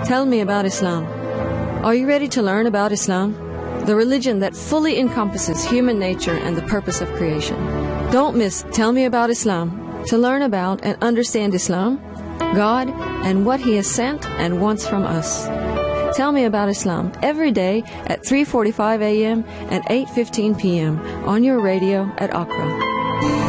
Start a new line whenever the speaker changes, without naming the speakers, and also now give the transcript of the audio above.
Tell me about Islam. Are you ready to learn about Islam? The religion that fully encompasses human nature and the purpose of creation. Don't miss Tell Me About Islam to learn about and understand Islam, God, and what He has sent and wants from us. Tell Me About Islam every day at 3:45 a.m. and 8:15 p.m. on your radio at Accra.